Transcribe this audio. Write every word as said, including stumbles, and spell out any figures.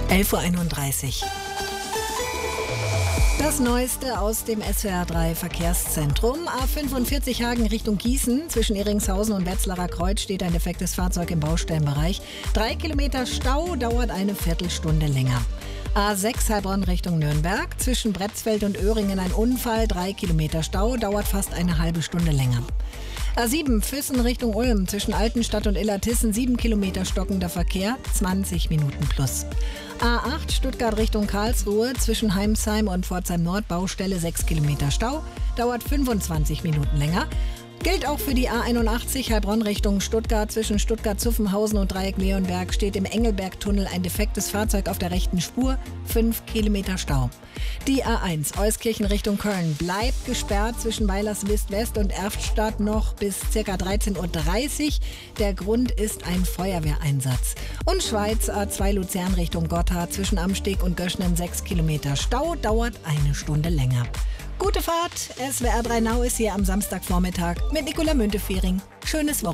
elf Uhr einunddreißig. Das Neueste aus dem S W R drei Verkehrszentrum. A fünfundvierzig Hagen Richtung Gießen. Zwischen Ehringshausen und Wetzlarer Kreuz steht ein defektes Fahrzeug im Baustellenbereich. Drei Kilometer Stau, dauert eine Viertelstunde länger. A sechs Heilbronn Richtung Nürnberg. Zwischen Bretzfeld und Öhringen ein Unfall. Drei Kilometer Stau, dauert fast eine halbe Stunde länger. A sieben Füssen Richtung Ulm. Zwischen Altenstadt und Illertissen sieben Kilometer stockender Verkehr. zwanzig Minuten plus. A acht Stuttgart Richtung Karlsruhe. Zwischen Heimsheim und Pforzheim Nord Baustelle sechs Kilometer Stau. Dauert fünfundzwanzig Minuten länger. Gilt auch für die A einundachtzig Heilbronn Richtung Stuttgart. Zwischen Stuttgart-Zuffenhausen und Dreieck Leonberg steht im Engelbergtunnel ein defektes Fahrzeug auf der rechten Spur. fünf Kilometer Stau. Die A eins Euskirchen Richtung Köln bleibt gesperrt zwischen Weilerswist West und Erftstadt noch bis ca. dreizehn Uhr dreißig. Der Grund ist ein Feuerwehreinsatz. Und Schweiz A zwei Luzern Richtung Gotthard zwischen Amsteg und Göschnen sechs Kilometer Stau, dauert eine Stunde länger. Gute Fahrt, S W R drei Now ist hier am Samstagvormittag mit Nicola Müntefering. Schönes Wochenende.